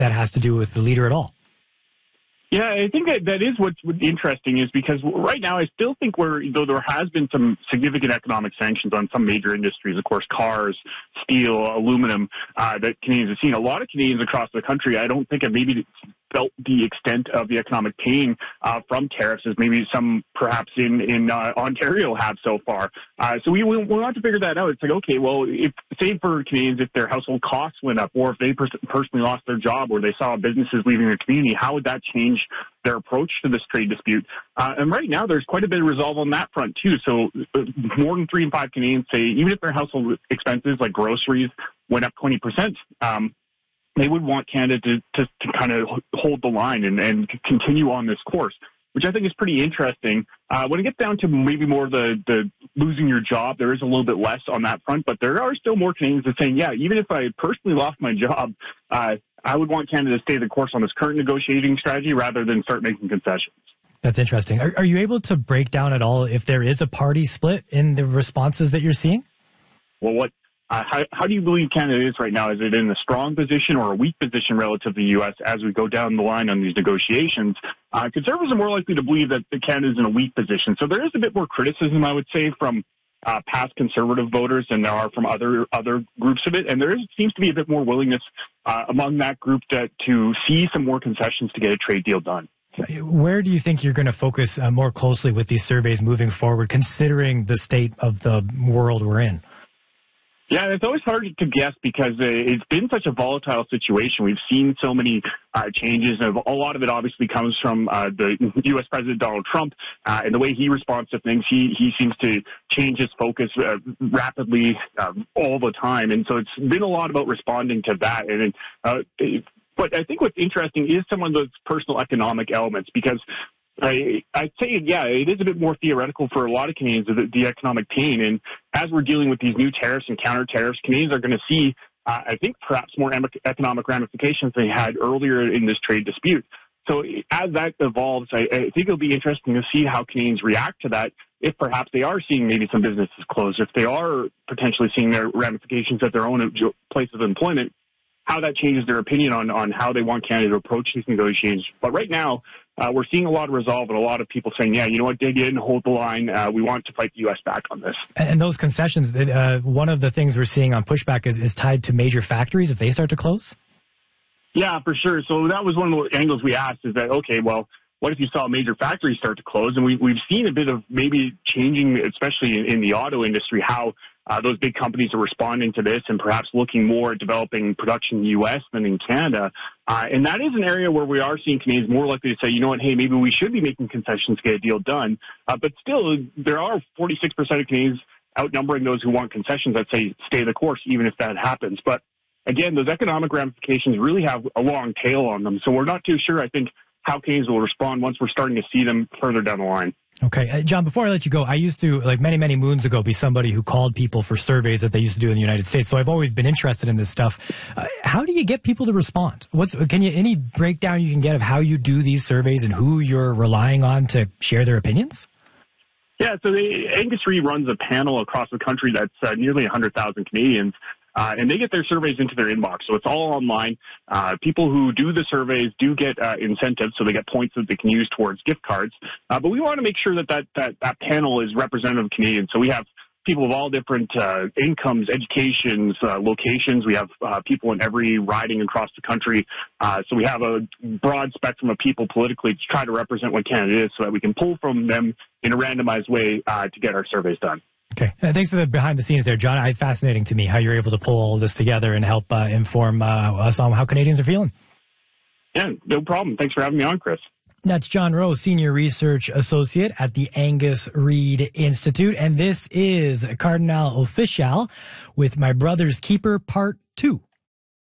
that has to do with the leader at all. Yeah, I think that is what's interesting is because right now I still think though there has been some significant economic sanctions on some major industries, of course, cars, steel, aluminum, that Canadians have seen. A lot of Canadians across the country, I don't think have maybe felt the extent of the economic pain from tariffs as maybe some perhaps in Ontario have so far. So we want to figure that out. It's like, okay, well, if say for Canadians, if their household costs went up or if they personally lost their job or they saw businesses leaving their community, how would that change their approach to this trade dispute? And right now, there's quite a bit of resolve on that front, too. So more than 3 in 5 Canadians say even if their household expenses like groceries went up 20%, they would want Canada to kind of hold the line and continue on this course, which I think is pretty interesting. When it gets down to maybe more the losing your job, there is a little bit less on that front, but there are still more Canadians that are saying, yeah, even if I personally lost my job, I would want Canada to stay the course on this current negotiating strategy rather than start making concessions. That's interesting. Are you able to break down at all if there is a party split in the responses that you're seeing? Well, how do you believe Canada is right now? Is it in a strong position or a weak position relative to the U.S. as we go down the line on these negotiations? Conservatives are more likely to believe that Canada is in a weak position. So there is a bit more criticism, I would say, from past conservative voters than there are from other groups of it. And there seems to be a bit more willingness among that group to see some more concessions to get a trade deal done. Where do you think you're going to focus more closely with these surveys moving forward, considering the state of the world we're in? Yeah, it's always hard to guess because it's been such a volatile situation. We've seen so many changes. A lot of it obviously comes from the U.S. President Donald Trump and the way he responds to things. He seems to change his focus rapidly all the time. And so it's been a lot about responding to that. And but I think what's interesting is some of those personal economic elements because I'd say, yeah, it is a bit more theoretical for a lot of Canadians, the economic pain. And as we're dealing with these new tariffs and counter tariffs, Canadians are going to see, I think, perhaps more economic ramifications than they had earlier in this trade dispute. So as that evolves, I think it'll be interesting to see how Canadians react to that, if perhaps they are seeing maybe some businesses close, if they are potentially seeing their ramifications at their own place of employment, how that changes their opinion on how they want Canada to approach these negotiations. But right now, we're seeing a lot of resolve and a lot of people saying, yeah, you know what, they didn't hold the line. We want to fight the U.S. back on this. And those concessions, one of the things we're seeing on pushback is tied to major factories if they start to close? Yeah, for sure. So that was one of the angles we asked is that, okay, well, what if you saw major factories start to close? And we've seen a bit of maybe changing, especially in the auto industry, how those big companies are responding to this and perhaps looking more at developing production in the U.S. than in Canada. And that is an area where we are seeing Canadians more likely to say, you know what, hey, maybe we should be making concessions to get a deal done. But still, there are 46% of Canadians outnumbering those who want concessions that say stay the course, even if that happens. But again, those economic ramifications really have a long tail on them. So we're not too sure, I think, how Canadians will respond once we're starting to see them further down the line. Okay. John, before I let you go, I used to, like many, many moons ago, be somebody who called people for surveys that they used to do in the United States. So I've always been interested in this stuff. How do you get people to respond? Any breakdown you can get of how you do these surveys and who you're relying on to share their opinions? Yeah, so Angus Reid runs a panel across the country that's nearly 100,000 Canadians. And they get their surveys into their inbox. So it's all online. People who do the surveys do get incentives, so they get points that they can use towards gift cards. But we want to make sure that panel is representative of Canadians. So we have people of all different incomes, educations, locations. We have people in every riding across the country. So we have a broad spectrum of people politically to try to represent what Canada is so that we can pull from them in a randomized way to get our surveys done. Okay. Thanks for the behind the scenes there, John. It's fascinating to me how you're able to pull all this together and help inform us on how Canadians are feeling. Yeah, no problem. Thanks for having me on, Chris. That's John Rowe, Senior Research Associate at the Angus Reid Institute. And this is Cardinal Offishall with My Brother's Keeper Part 2.